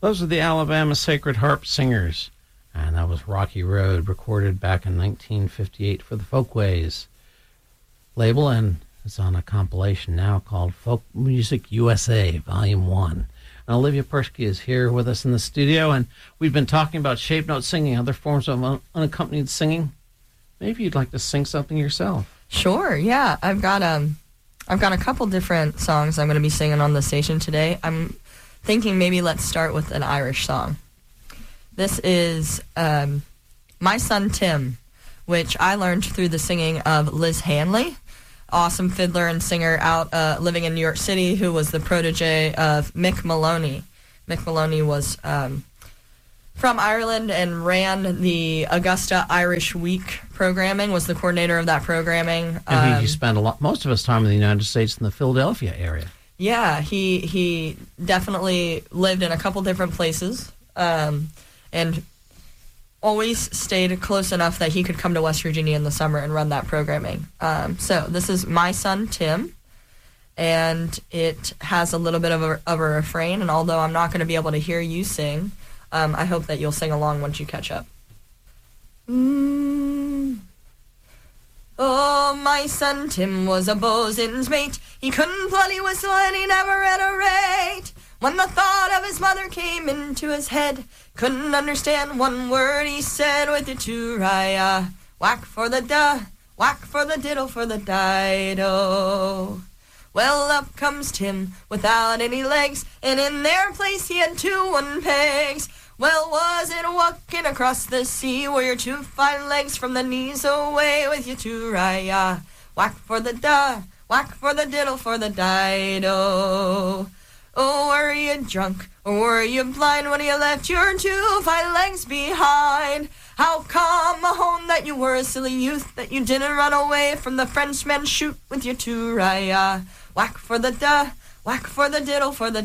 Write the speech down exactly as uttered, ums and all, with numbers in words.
Those are the Alabama Sacred Harp Singers, and that was Rocky Road, recorded back in nineteen fifty-eight for the Folkways label, and it's on a compilation now called Folk Music U S A, Volume one. And Olivia Persky is here with us in the studio, and we've been talking about shape note singing, other forms of un- unaccompanied singing. Maybe you'd like to sing something yourself. Sure, yeah. I've got um, I've got a couple different songs I'm going to be singing on the station today. I'm thinking maybe let's start with an Irish song. This is um, My Son Tim, which I learned through the singing of Liz Hanley, awesome fiddler and singer out uh, living in New York City, who was the protege of Mick Maloney. Mick Maloney was um, from Ireland and ran the Augusta Irish Week programming, was the coordinator of that programming. And um, he spent a lot, most of his time in the United States in the Philadelphia area. Yeah, he he definitely lived in a couple different places, um, and always stayed close enough that he could come to West Virginia in the summer and run that programming. Um, so this is My Son Tim, and it has a little bit of a, of a refrain, and although I'm not going to be able to hear you sing, um, I hope that you'll sing along once you catch up. Mm. Oh, my son Tim was a bosun's mate. He couldn't bloody whistle and he never read a rate. When the thought of his mother came into his head, couldn't understand one word he said with the two-raya. Whack for the da, whack for the diddle for the dido. Well, up comes Tim without any legs, and in their place he had two one pegs. Well, was it walking across the sea where your two fine legs from the knees away with your two-raya? Whack for the da, whack for the diddle for the dido. Oh, were you drunk, or were you blind when you left your two fine legs behind? How come, Mahone, that you were a silly youth, that you didn't run away from the Frenchman shoot with your two-raya? Whack for the da, whack for the diddle for the